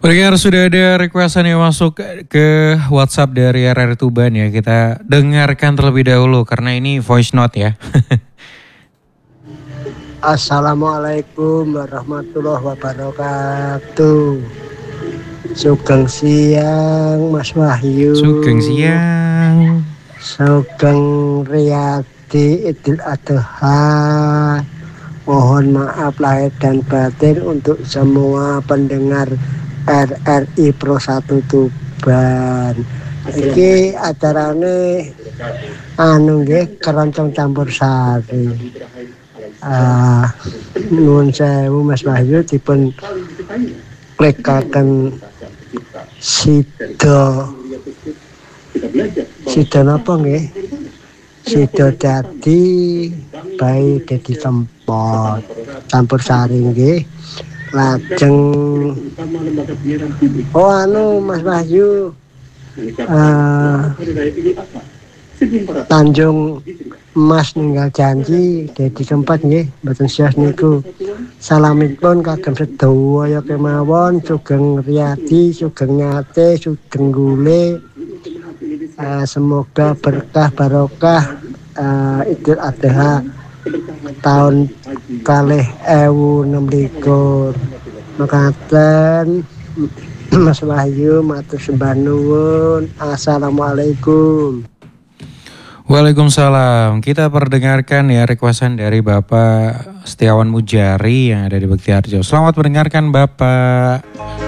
Pendengar sudah ada requestan yang masuk ke WhatsApp dari RR Tuban ya. Kita dengarkan terlebih dahulu karena ini voice note ya. Assalamualaikum warahmatullahi wabarakatuh. Sugeng siang Mas Wahyu. Sugeng siang. Sugeng Riyadi Idul Adha. Mohon maaf lahir dan batin untuk semua pendengar RRI Pro 1 Tuban. Iki acarane nggih keroncong campur sari. Nuwun sewu Mas Wahyu dipun klikaken sida napa nggih? Sida dadi bae dadi sempot campur sari nggih. Lajeng Mas Wahyu Tanjung Mas ninggal janji dadi sempat nggih mboten sias niku. Salamipun kagem sedaya kemawon Sugeng Riyadi, Sugeng Ngate, Sugeng Gule. Semoga berkah barokah Idul Adha tahun 2026. Mekaten Mas Wahyu matur sembah nuwun. Assalamualaikum. Waalaikumsalam. Kita perdengarkan ya requestan dari Bapak Setiawan Mujari yang ada di Bekti Harjo. Selamat mendengarkan Bapak.